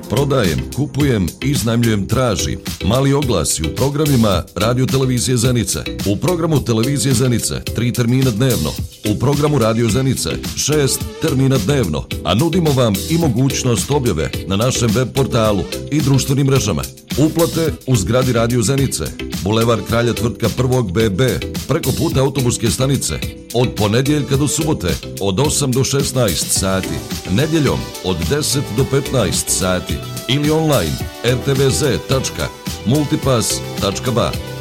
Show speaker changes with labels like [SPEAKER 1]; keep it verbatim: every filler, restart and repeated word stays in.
[SPEAKER 1] prodajem, kupujem, iznajmljujem, traži. Mali oglasi u programima Radio Televizije Zenice. U programu Televizije Zenice tri termina dnevno. U programu Radio Zenice šest termina dnevno. A nudimo vam i mogućnost objave na našem web portalu i društvenim mrežama. Uplate u zgradi Radio Zenice, Bulevar Kralja Tvrtka prvog B B, preko puta autobuske stanice, od ponedjeljka do subote, od osam do šesnaest sati, nedjeljom od deset do petnaest sati ili online r t v z tačka multipass tačka b a.